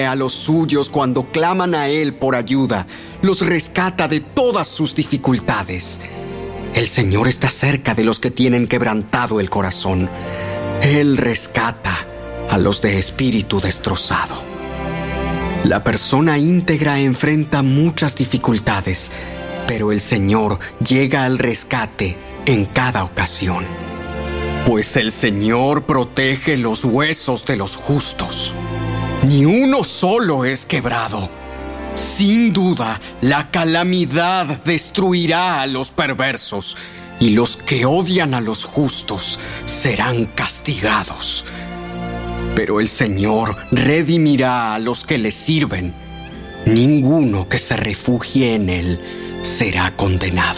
sostiene a los suyos cuando claman a Él por ayuda. Los rescata de todas sus dificultades. El Señor está cerca de los que tienen quebrantado el corazón. Él rescata a los de espíritu destrozado. La persona íntegra enfrenta muchas dificultades, pero el Señor llega al rescate en cada ocasión. Pues el Señor protege los huesos de los justos. Ni uno solo es quebrado. Sin duda, la calamidad destruirá a los perversos, y los que odian a los justos serán castigados. Pero el Señor redimirá a los que le sirven. Ninguno que se refugie en Él será condenado.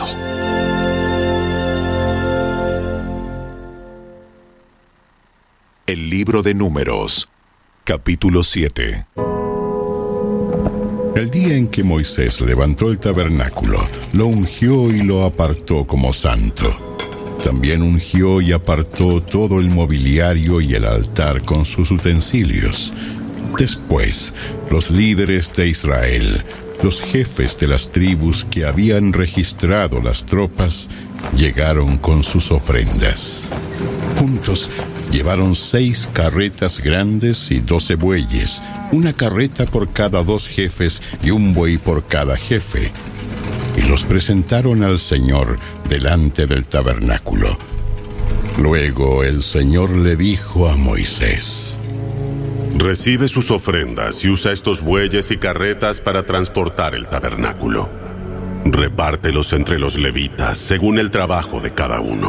El libro de Números, capítulo 7. El día en que Moisés levantó el tabernáculo, lo ungió y lo apartó como santo. También ungió y apartó todo el mobiliario y el altar con sus utensilios. Después, los líderes de Israel, los jefes de las tribus que habían registrado las tropas, llegaron con sus ofrendas. Juntos llevaron 6 carretas grandes y 12 bueyes, una carreta por cada 2 jefes y un buey por cada jefe, y los presentaron al Señor delante del tabernáculo. Luego el Señor le dijo a Moisés: Recibe sus ofrendas y usa estos bueyes y carretas para transportar el tabernáculo. Repártelos entre los levitas, según el trabajo de cada uno.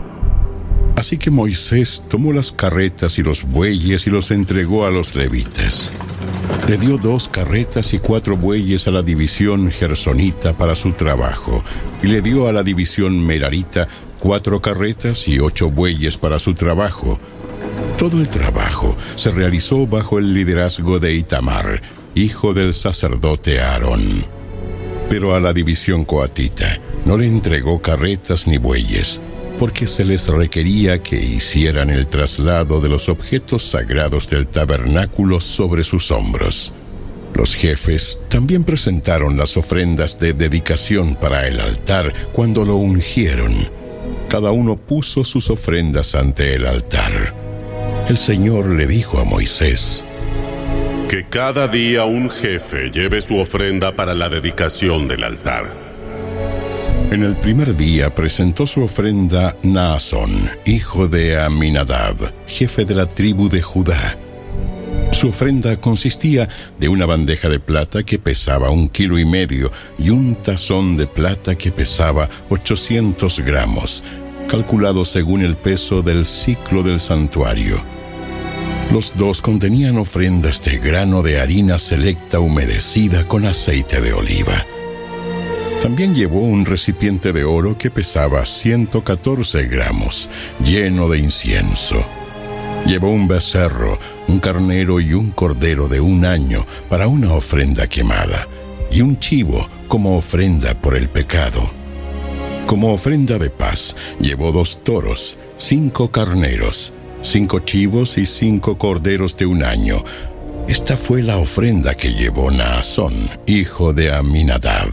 Así que Moisés tomó las carretas y los bueyes y los entregó a los levitas. Le dio 2 carretas y 4 bueyes a la división gersonita para su trabajo, y le dio a la división merarita 4 carretas y 8 bueyes para su trabajo. Todo el trabajo se realizó bajo el liderazgo de Itamar, hijo del sacerdote Aarón. Pero a la división coatita no le entregó carretas ni bueyes, porque se les requería que hicieran el traslado de los objetos sagrados del tabernáculo sobre sus hombros. Los jefes también presentaron las ofrendas de dedicación para el altar cuando lo ungieron. Cada uno puso sus ofrendas ante el altar. El Señor le dijo a Moisés: Que cada día un jefe lleve su ofrenda para la dedicación del altar. En el primer día presentó su ofrenda Naasón, hijo de Aminadab, jefe de la tribu de Judá. Su ofrenda consistía de una bandeja de plata que pesaba 1,5 kilos y un tazón de plata que pesaba 800 gramos, calculado según el peso del siclo del santuario. Los 2 contenían ofrendas de grano de harina selecta humedecida con aceite de oliva. También llevó un recipiente de oro que pesaba 114 gramos, lleno de incienso. Llevó un becerro, un carnero y un cordero de 1 año para una ofrenda quemada, y un chivo como ofrenda por el pecado. Como ofrenda de paz, llevó 2 toros, 5 carneros, 5 chivos y 5 corderos de 1 año. Esta fue la ofrenda que llevó Naasón, hijo de Aminadab.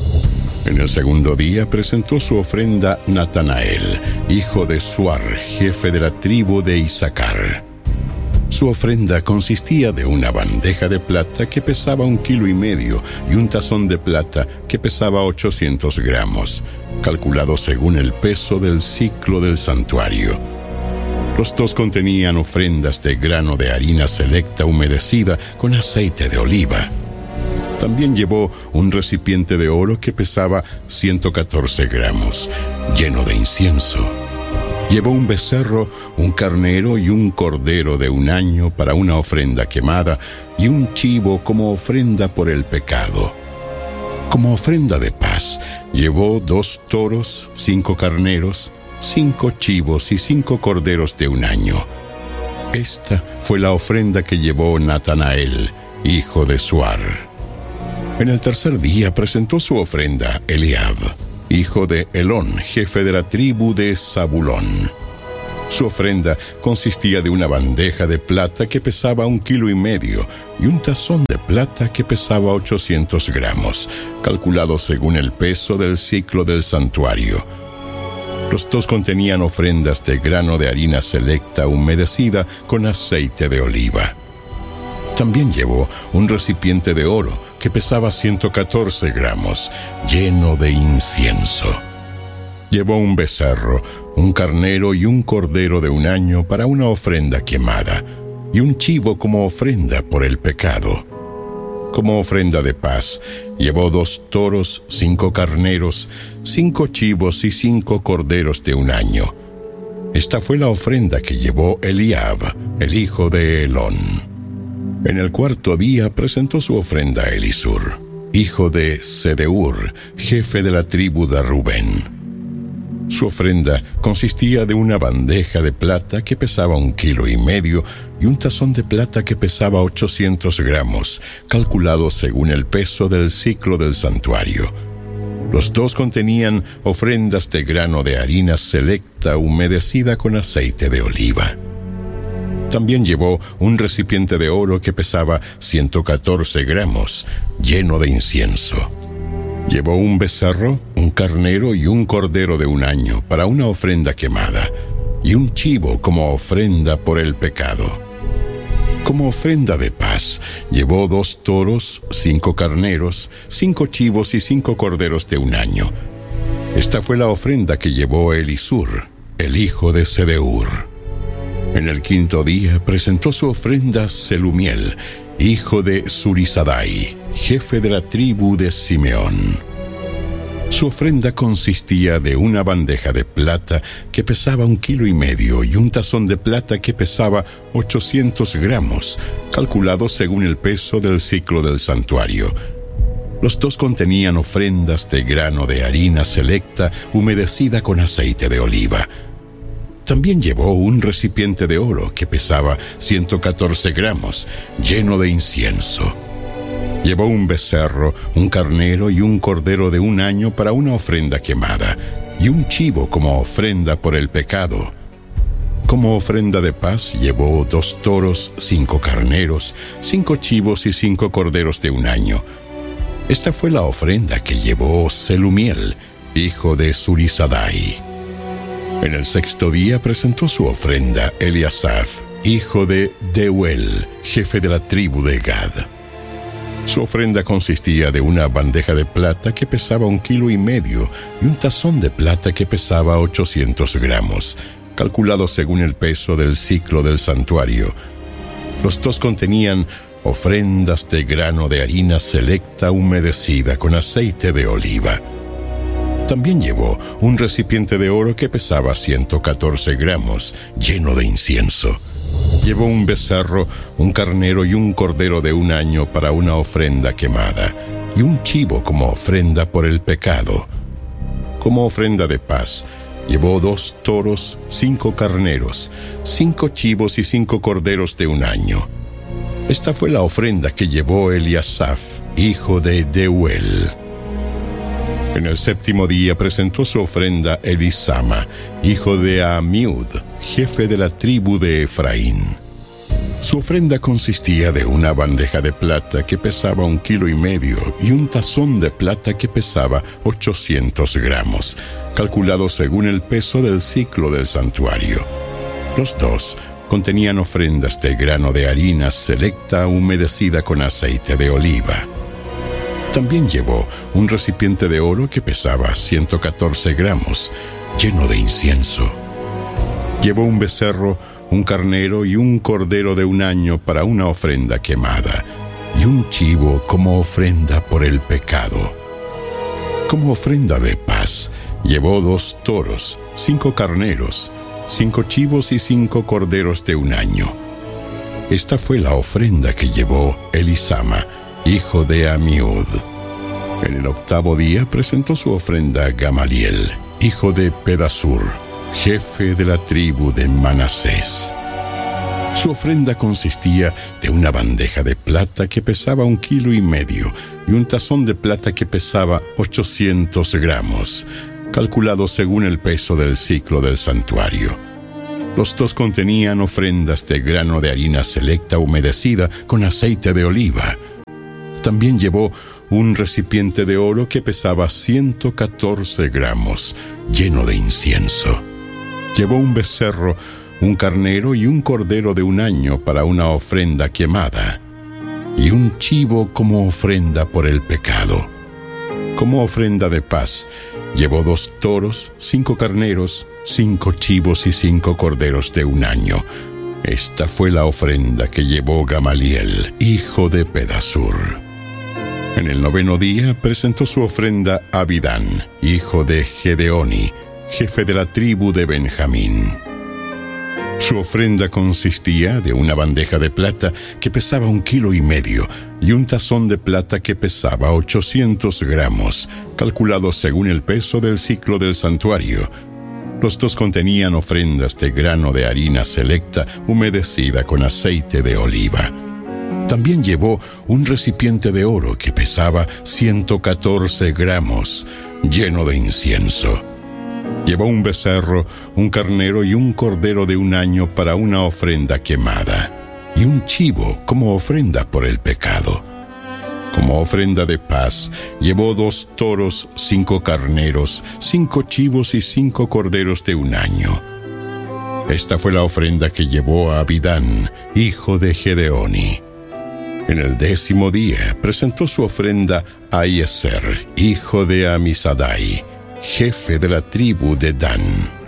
En el segundo día presentó su ofrenda Natanael, hijo de Suar, jefe de la tribu de Isaacar. Su ofrenda consistía de una bandeja de plata que pesaba 1,5 kilos y un tazón de plata que pesaba 800 gramos, calculado según el peso del siclo del santuario. Los 2 contenían ofrendas de grano de harina selecta humedecida con aceite de oliva. También llevó un recipiente de oro que pesaba 114 gramos, lleno de incienso. Llevó un becerro, un carnero y un cordero de 1 año para una ofrenda quemada y un chivo como ofrenda por el pecado. Como ofrenda de paz, llevó 2 toros, 5 carneros, 5 chivos y 5 corderos de 1 año. Esta fue la ofrenda que llevó Natanael, hijo de Suar. En el tercer día presentó su ofrenda Eliab, hijo de Elón, jefe de la tribu de Zabulón. Su ofrenda consistía de una bandeja de plata que pesaba 1,5 kilos y un tazón de plata que pesaba 800 gramos, calculado según el peso del ciclo del santuario. Los dos contenían ofrendas de grano de harina selecta humedecida con aceite de oliva. También llevó un recipiente de oro que pesaba 114 gramos, lleno de incienso. Llevó un becerro, un carnero y un cordero de 1 año para una ofrenda quemada, y un chivo como ofrenda por el pecado. Como ofrenda de paz, llevó 2 toros, 5 carneros, 5 chivos y 5 corderos de 1 año. Esta fue la ofrenda que llevó Eliab, el hijo de Helón. En el 4º día presentó su ofrenda a Elisur, hijo de Sedeur, jefe de la tribu de Rubén. Su ofrenda consistía de una bandeja de plata que pesaba 1,5 kilos y un tazón de plata que pesaba 800 gramos, calculado según el peso del ciclo del santuario. Los dos contenían ofrendas de grano de harina selecta humedecida con aceite de oliva. También llevó un recipiente de oro que pesaba 114 gramos, lleno de incienso. Llevó un becerro, un carnero y un cordero de 1 año para una ofrenda quemada, y un chivo como ofrenda por el pecado. Como ofrenda de paz, llevó 2 toros, 5 carneros, 5 chivos y 5 corderos de 1 año. Esta fue la ofrenda que llevó Elisur, el hijo de Sedeur. En el 5º día presentó su ofrenda Selumiel, hijo de Zurisadai, jefe de la tribu de Simeón. Su ofrenda consistía de una bandeja de plata que pesaba 1,5 kilos y un tazón de plata que pesaba 800 gramos, calculado según el peso del ciclo del santuario. Los dos contenían ofrendas de grano de harina selecta humedecida con aceite de oliva. También llevó un recipiente de oro que pesaba 114 gramos, lleno de incienso. Llevó un becerro, un carnero y un cordero de 1 año para una ofrenda quemada, y un chivo como ofrenda por el pecado. Como ofrenda de paz llevó 2 toros, 5 carneros, 5 chivos y 5 corderos de 1 año. Esta fue la ofrenda que llevó Selumiel, hijo de Zurisadai. En el 6º día presentó su ofrenda Eliasaf, hijo de Deuel, jefe de la tribu de Gad. Su ofrenda consistía de una bandeja de plata que pesaba 1,5 kilos y un tazón de plata que pesaba 800 gramos, calculado según el peso del ciclo del santuario. Los dos contenían ofrendas de grano de harina selecta humedecida con aceite de oliva. También llevó un recipiente de oro que pesaba 114 gramos, lleno de incienso. Llevó un becerro, un carnero y un cordero de 1 año para una ofrenda quemada, y un chivo como ofrenda por el pecado. Como ofrenda de paz, llevó 2 toros, 5 carneros, 5 chivos y 5 corderos de 1 año. Esta fue la ofrenda que llevó Eliasaf, hijo de Deuel. En el 7º día presentó su ofrenda Elisama, hijo de Amiud, jefe de la tribu de Efraín. Su ofrenda consistía de una bandeja de plata que pesaba 1,5 kilos y un tazón de plata que pesaba 800 gramos, calculado según el peso del ciclo del santuario. Los dos contenían ofrendas de grano de harina selecta humedecida con aceite de oliva. También llevó un recipiente de oro que pesaba 114 gramos, lleno de incienso. Llevó un becerro, un carnero y un cordero de 1 año para una ofrenda quemada, y un chivo como ofrenda por el pecado. Como ofrenda de paz, llevó 2 toros, 5 carneros, 5 chivos y 5 corderos de 1 año. Esta fue la ofrenda que llevó Elisama, hijo de Amiud. En el 8º día presentó su ofrenda Gamaliel, hijo de Pedasur, jefe de la tribu de Manasés. Su ofrenda consistía de una bandeja de plata que pesaba 1,5 kilos y un tazón de plata que pesaba 800 gramos, calculado según el peso del ciclo del santuario. Los dos contenían ofrendas de grano de harina selecta humedecida con aceite de oliva. También llevó un recipiente de oro que pesaba 114 gramos, lleno de incienso. Llevó un becerro, un carnero y un cordero de 1 año para una ofrenda quemada, y un chivo como ofrenda por el pecado. Como ofrenda de paz, llevó 2 toros, 5 carneros, 5 chivos y 5 corderos de 1 año. Esta fue la ofrenda que llevó Gamaliel, hijo de Pedasur. En el 9º día presentó su ofrenda Abidán, hijo de Gedeoni, jefe de la tribu de Benjamín. Su ofrenda consistía de una bandeja de plata que pesaba 1,5 kilos y un tazón de plata que pesaba 800 gramos, calculado según el peso del ciclo del santuario. Los dos contenían ofrendas de grano de harina selecta humedecida con aceite de oliva. También llevó un recipiente de oro que pesaba 114 gramos, lleno de incienso. Llevó un becerro, un carnero y un cordero de 1 año para una ofrenda quemada, y un chivo como ofrenda por el pecado. Como ofrenda de paz, llevó 2 toros, 5 carneros, 5 chivos y 5 corderos de 1 año. Esta fue la ofrenda que llevó a Abidán, hijo de Gedeoni. En el 10º día presentó su ofrenda a Ahiezer, hijo de Amisadai, jefe de la tribu de Dan.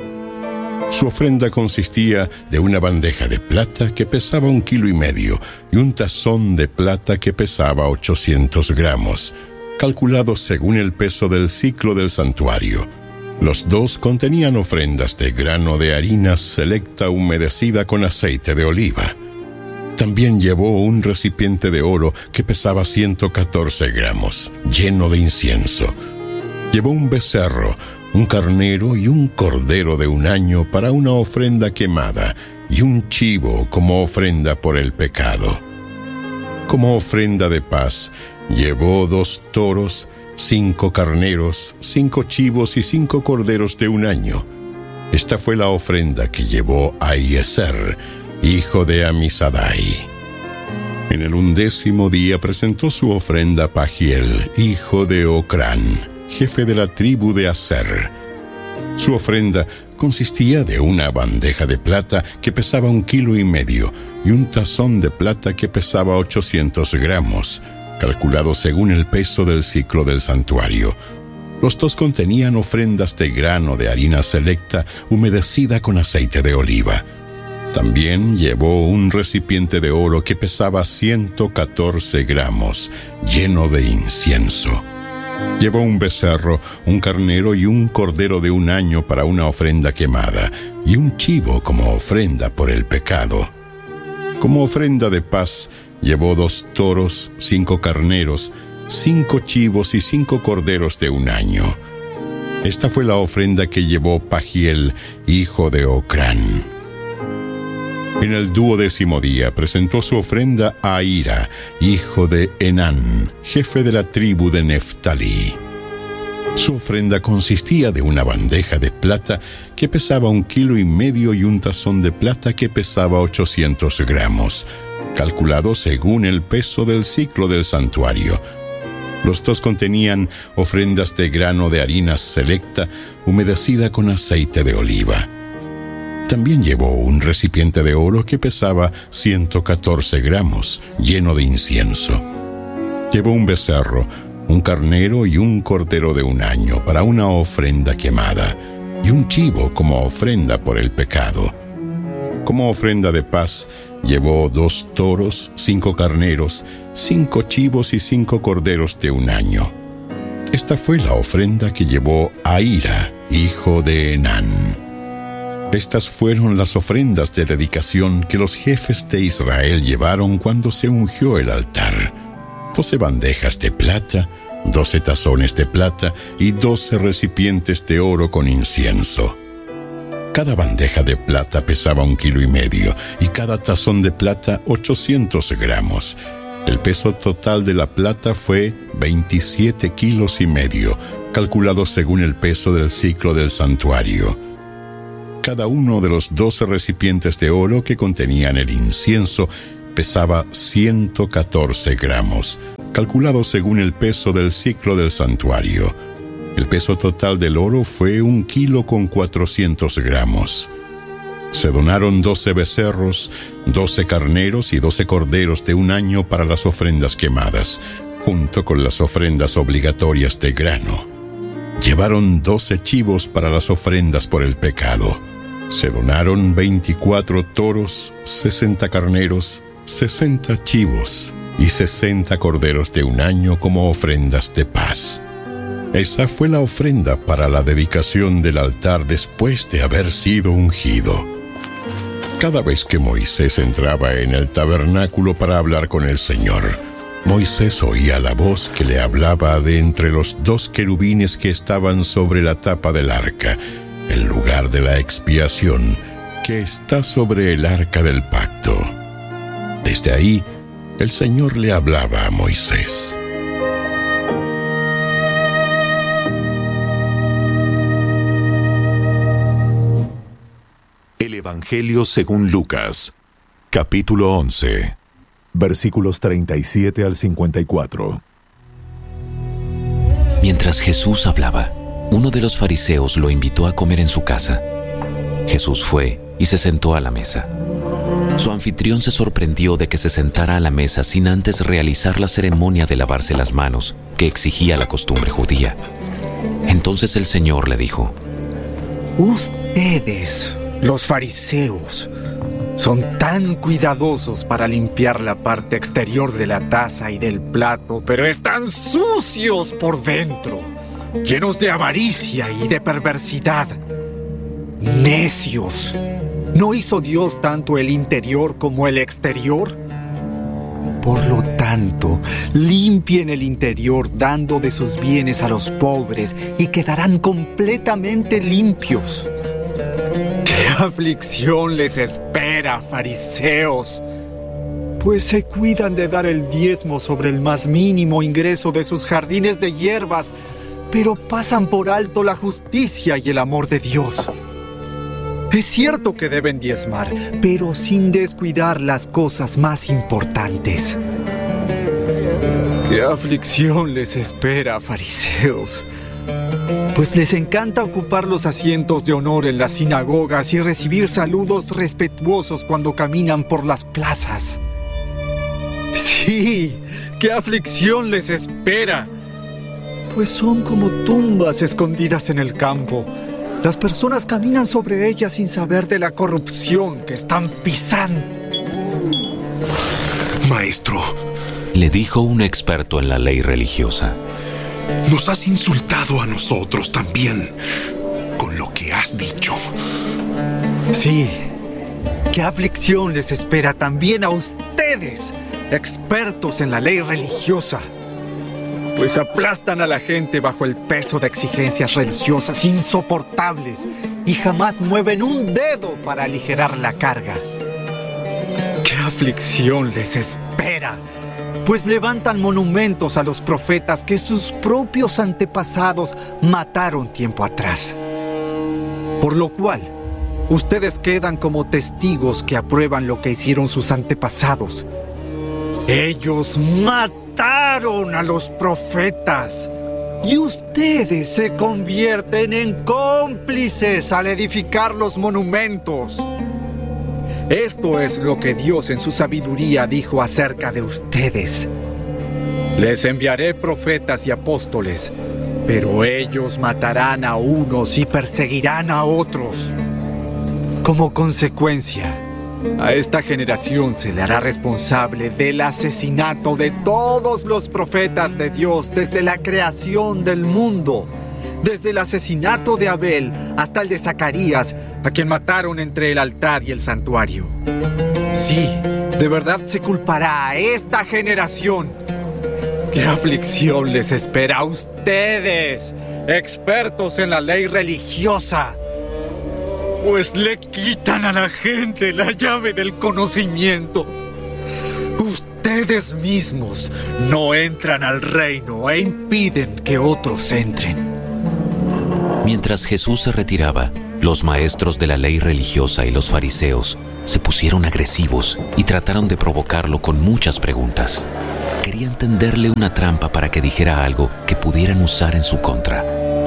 Su ofrenda consistía de una bandeja de plata que pesaba 1,5 kilos y un tazón de plata que pesaba 800 gramos, calculado según el peso del ciclo del santuario. Los dos contenían ofrendas de grano de harina selecta humedecida con aceite de oliva. También llevó un recipiente de oro que pesaba 114 gramos, lleno de incienso. Llevó un becerro, un carnero y un cordero de 1 año para una ofrenda quemada, y un chivo como ofrenda por el pecado. Como ofrenda de paz, llevó 2 toros, 5 carneros, 5 chivos y 5 corderos de 1 año. Esta fue la ofrenda que llevó a Ahiezer, hijo de Amisadai. En el 11º día presentó su ofrenda Pagiel, hijo de Ocrán, jefe de la tribu de Aser. Su ofrenda consistía de una bandeja de plata que pesaba 1,5 kilos y un tazón de plata que pesaba 800 gramos, calculado según el peso del ciclo del santuario. Los dos contenían ofrendas de grano de harina selecta humedecida con aceite de oliva. También llevó un recipiente de oro que pesaba 114 gramos, lleno de incienso. Llevó un becerro, un carnero y un cordero de 1 año para una ofrenda quemada, y un chivo como ofrenda por el pecado. Como ofrenda de paz, llevó 2 toros, 5 carneros, 5 chivos y 5 corderos de 1 año. Esta fue la ofrenda que llevó Pagiel, hijo de Ocrán. En el 12º día presentó su ofrenda a Ahira, hijo de Enán, jefe de la tribu de Neftalí. Su ofrenda consistía de una bandeja de plata que pesaba 1,5 kilos y un tazón de plata que pesaba 800 gramos, calculado según el peso del ciclo del santuario. Los dos contenían ofrendas de grano de harina selecta humedecida con aceite de oliva. También llevó un recipiente de oro que pesaba 114 gramos, lleno de incienso. Llevó un becerro, un carnero y un cordero de 1 año para una ofrenda quemada, y un chivo como ofrenda por el pecado. Como ofrenda de paz, llevó 2 toros, 5 carneros, 5 chivos y 5 corderos de 1 año. Esta fue la ofrenda que llevó Ahira, hijo de Enán. Estas fueron las ofrendas de dedicación que los jefes de Israel llevaron cuando se ungió el altar: 12 bandejas de plata, 12 tazones de plata y 12 recipientes de oro con incienso. Cada bandeja de plata pesaba 1,5 kilos y cada tazón de plata 800 gramos. El peso total de la plata fue 27,5 kilos, calculado según el peso del ciclo del santuario. Cada uno de los 12 recipientes de oro que contenían el incienso pesaba 114 gramos, calculado según el peso del ciclo del santuario. El peso total del oro fue 1,4 gramos. Se donaron 12 becerros, 12 carneros y 12 corderos de un año para las ofrendas quemadas, junto con las ofrendas obligatorias de grano. Llevaron 12 chivos para las ofrendas por el pecado. Se donaron 24 toros, 60 carneros, 60 chivos y 60 corderos de un año como ofrendas de paz. Esa fue la ofrenda para la dedicación del altar después de haber sido ungido. Cada vez que Moisés entraba en el tabernáculo para hablar con el Señor, Moisés oía la voz que le hablaba de entre los 2 querubines que estaban sobre la tapa del arca, el lugar de la expiación, que está sobre el arca del pacto. Desde ahí, el Señor le hablaba a Moisés. El Evangelio según Lucas, capítulo 11, versículos 37 al 54. Mientras Jesús hablaba, uno de los fariseos lo invitó a comer en su casa. Jesús fue y se sentó a la mesa. Su anfitrión se sorprendió de que se sentara a la mesa sin antes realizar la ceremonia de lavarse las manos que exigía la costumbre judía. Entonces el Señor le dijo: Ustedes, los fariseos, son tan cuidadosos para limpiar la parte exterior de la taza y del plato, pero están sucios por dentro, llenos de avaricia y de perversidad. ¡Necios! ¿No hizo Dios tanto el interior como el exterior? Por lo tanto, limpien el interior dando de sus bienes a los pobres y quedarán completamente limpios. ¡Qué aflicción les espera, fariseos! Pues se cuidan de dar el diezmo sobre el más mínimo ingreso de sus jardines de hierbas, pero pasan por alto la justicia y el amor de Dios. Es cierto que deben diezmar, pero sin descuidar las cosas más importantes. ¡Qué aflicción les espera, fariseos! Pues les encanta ocupar los asientos de honor en las sinagogas y recibir saludos respetuosos cuando caminan por las plazas. ¡Sí! ¡Qué aflicción les espera! Pues son como tumbas escondidas en el campo. Las personas caminan sobre ellas sin saber de la corrupción que están pisando. Maestro, le dijo un experto en la ley religiosa, nos has insultado a nosotros también con lo que has dicho. Sí, qué aflicción les espera también a ustedes, expertos en la ley religiosa. Pues aplastan a la gente bajo el peso de exigencias religiosas insoportables y jamás mueven un dedo para aligerar la carga. ¡Qué aflicción les espera! Pues levantan monumentos a los profetas que sus propios antepasados mataron tiempo atrás. Por lo cual, ustedes quedan como testigos que aprueban lo que hicieron sus antepasados. Ellos mataron a los profetas y ustedes se convierten en cómplices al edificar los monumentos. Esto es lo que Dios en su sabiduría dijo acerca de ustedes. Les enviaré profetas y apóstoles, pero ellos matarán a unos y perseguirán a otros. Como consecuencia, a esta generación se le hará responsable del asesinato de todos los profetas de Dios desde la creación del mundo, desde el asesinato de Abel hasta el de Zacarías, a quien mataron entre el altar y el santuario. Sí, de verdad se culpará a esta generación. ¡Qué aflicción les espera a ustedes, expertos en la ley religiosa! Pues le quitan a la gente la llave del conocimiento. Ustedes mismos no entran al reino e impiden que otros entren. Mientras Jesús se retiraba, Los maestros de la ley religiosa y los fariseos se pusieron agresivos y trataron de provocarlo con muchas preguntas. Querían tenderle una trampa para que dijera algo que pudieran usar en su contra.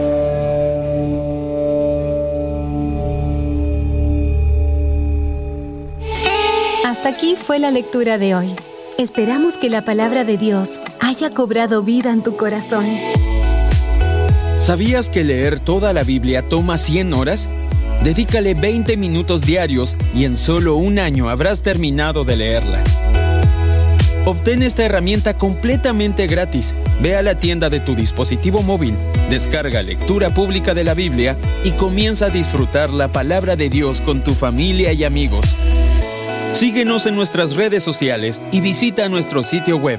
Hasta aquí fue la lectura de hoy. Esperamos que la palabra de Dios haya cobrado vida en tu corazón. ¿Sabías que leer toda la Biblia toma 100 horas? Dedícale 20 minutos diarios y en solo un año habrás terminado de leerla. Obtén esta herramienta completamente gratis. Ve a la tienda de tu dispositivo móvil, descarga Lectura Pública de la Biblia y comienza a disfrutar la palabra de Dios con tu familia y amigos. Síguenos en nuestras redes sociales y visita nuestro sitio web,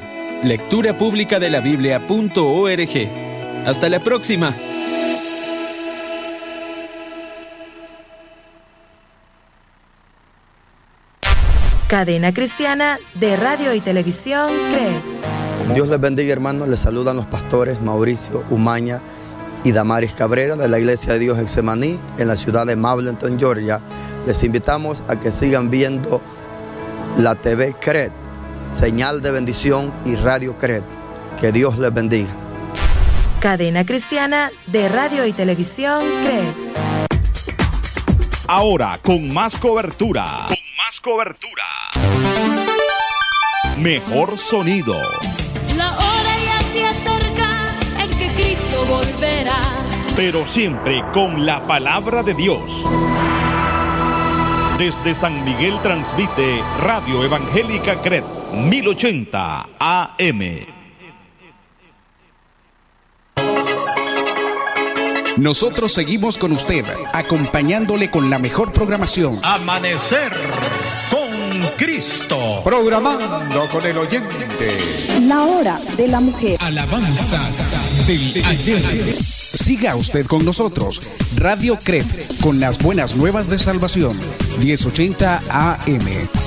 lecturapublicadelabiblia.org. ¡Hasta la próxima! Cadena Cristiana de Radio y Televisión CRED. Dios les bendiga, hermanos. Les saludan los pastores Mauricio Umaña y Damaris Cabrera de la Iglesia de Dios Getsemaní en la ciudad de Mableton, Georgia. Les invitamos a que sigan viendo la TV CRED, Señal de Bendición, y Radio CRED. Que Dios les bendiga. Cadena Cristiana de Radio y Televisión CRED. Ahora con más cobertura. Mejor sonido. La hora ya se acerca en que Cristo volverá. Pero siempre con la palabra de Dios. Desde San Miguel transmite Radio Evangélica CRED 1080 AM. Nosotros seguimos con usted, acompañándole con la mejor programación. Amanecer con Cristo. Programando con el oyente. La hora de la mujer. Alabanzas del ayer. Siga usted con nosotros. Radio CRED, con las buenas nuevas de salvación. 1080 AM.